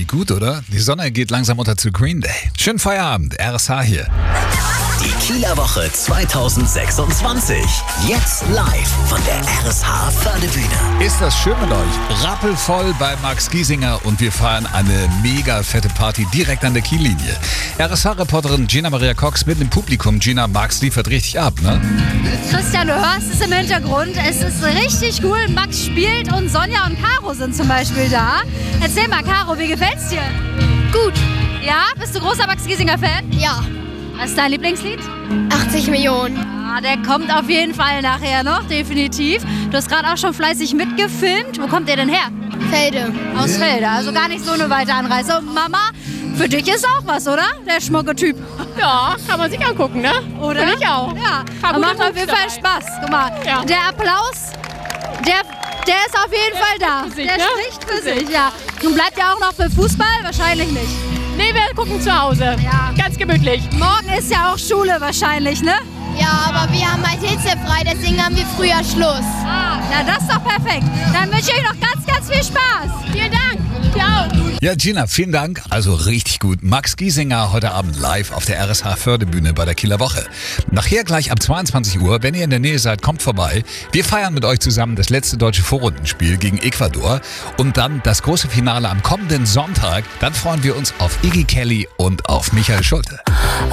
gut, oder? Die Sonne geht langsam unter zu Green Day. Schönen Feierabend, RSH hier. Die Kieler Woche 2026. Jetzt live von der RSH Fördebühne. Ist das schön mit euch? Rappelvoll bei Max Giesinger und wir feiern eine mega fette Party direkt an der Kiellinie. RSH-Reporterin Gina Maria Cox mitten im Publikum. Gina, Max liefert richtig ab, ne? Christian, du hörst es im Hintergrund. Es ist richtig cool. Max spielt und Sonja und Caro sind zum Beispiel da. Erzähl mal, Caro, wie gefällt's dir? Gut, Ja? Bist du großer Max Giesinger-Fan? ja. Was ist dein Lieblingslied? 80 Millionen. Ah, der kommt auf jeden Fall nachher noch, definitiv. Du hast gerade auch schon fleißig mitgefilmt. Wo kommt der denn her? Felde. Aus Felde, also gar nicht so eine weite Anreise. Und Mama, für dich ist auch was, oder? Der schmucke Typ. Ja, kann man sich angucken, ne? Oder? Finde ich auch. Ja, Paar aber gute macht auf jeden Moves Fall dabei. Spaß. Guck mal, Ja. der Applaus, der ist auf jeden Fall da. für sich, Der ne? spricht für sich, ja. Nun bleibt ja auch noch für Fußball? Wahrscheinlich nicht. Nee, wir gucken zu Hause. Ja. Ganz gemütlich. Morgen ist ja auch Schule wahrscheinlich, ne? Ja, aber wir haben halt hitzefrei, deswegen haben wir früher Schluss. Ah, na das ist doch perfekt. Dann wünsche ich euch noch ganz, ganz viel Spaß. Vielen Dank. Ciao. Ja, Gina, vielen Dank. Also richtig gut. Max Giesinger heute Abend live auf der RSH Fördebühne bei der Kieler Woche. Nachher gleich ab 22 Uhr, wenn ihr in der Nähe seid, kommt vorbei. Wir feiern mit euch zusammen das letzte deutsche Vorrundenspiel gegen Ecuador und dann das große Finale am kommenden Sonntag. Dann freuen wir uns auf Iggy Kelly und auf Michael Schulte.